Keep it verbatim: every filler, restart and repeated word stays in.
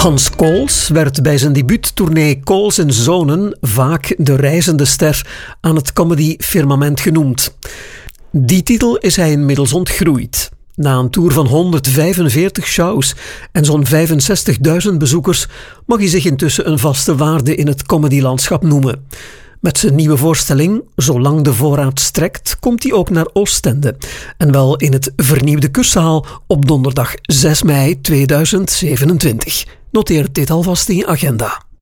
Hans Kools werd bij zijn debuuttournee Kools en Zonen vaak de reizende ster aan het comedy-firmament genoemd. Die titel is hij inmiddels ontgroeid. Na een tour van honderdvijfenveertig shows en zo'n vijfenzestigduizend bezoekers mag hij zich intussen een vaste waarde in het comedylandschap noemen. Met zijn nieuwe voorstelling, Zolang de voorraad strekt, komt hij ook naar Oostende. En wel in het vernieuwde Kusszaal op donderdag zes mei tweeduizend zevenentwintig. Noteer dit alvast in je agenda.